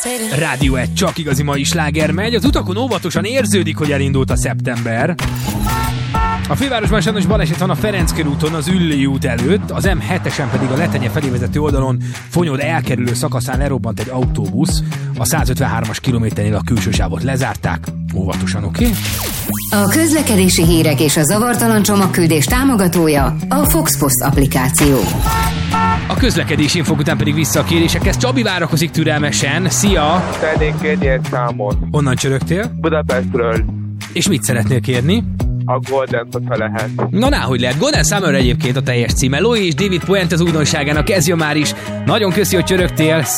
Rádió 1, csak igazi mai sláger megy. Az utakon óvatosan érződik, hogy elindult a szeptember. A fővárosban sajnos baleset van a Ferenc körúton az Üllői út előtt, az M7-esen pedig a Letenye felé vezető oldalon Fonyód elkerülő szakaszán lerobbant egy autóbusz. A 153-as kilométernél a külső sávot lezárták. Óvatosan, oké? A közlekedési hírek és a zavartalan csomagküldés támogatója a Fox Post applikáció. A közlekedési infók után pedig vissza a kérésekhez. Csabi várakozik türelmesen. Szia! Szeretnék kérni egy számot. Honnan csörögtél? Budapestről. És mit szeretnél kérni? A Golden, hogyha lehet. Na, hogy lehet. Golden Summer egyébként a teljes címe. Louis és David Puente az újdonságának, ez jön már is. Nagyon köszi, hogy csörögtél.